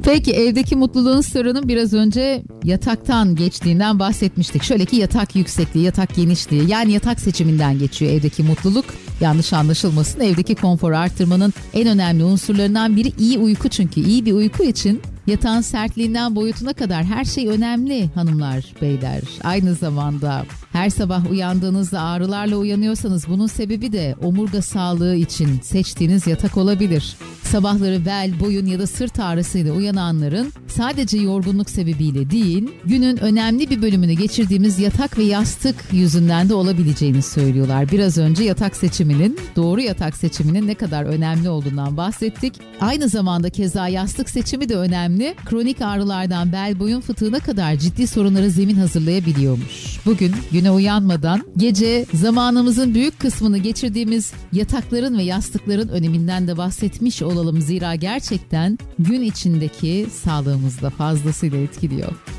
Peki evdeki mutluluğun sırrının biraz önce yataktan geçtiğinden bahsetmiştik. Şöyle ki yatak yüksekliği, yatak genişliği, yani yatak seçiminden geçiyor evdeki mutluluk. Yanlış anlaşılmasın, evdeki konforu arttırmanın en önemli unsurlarından biri iyi uyku, çünkü iyi bir uyku için yatağın sertliğinden boyutuna kadar her şey önemli hanımlar, beyler. Aynı zamanda her sabah uyandığınızda ağrılarla uyanıyorsanız bunun sebebi de omurga sağlığı için seçtiğiniz yatak olabilir. Sabahları bel, boyun ya da sırt ağrısıyla uyananların sadece yorgunluk sebebiyle değil, günün önemli bir bölümünü geçirdiğimiz yatak ve yastık yüzünden de olabileceğini söylüyorlar. Biraz önce yatak seçiminin, doğru yatak seçiminin ne kadar önemli olduğundan bahsettik. Aynı zamanda keza yastık seçimi de önemli. Kronik ağrılardan bel, boyun fıtığına kadar ciddi sorunlara zemin hazırlayabiliyormuş. Bugün güne uyanmadan gece zamanımızın büyük kısmını geçirdiğimiz yatakların ve yastıkların öneminden de bahsetmiş olalım. Zira gerçekten gün içindeki sağlığımızı da fazlasıyla etkiliyor.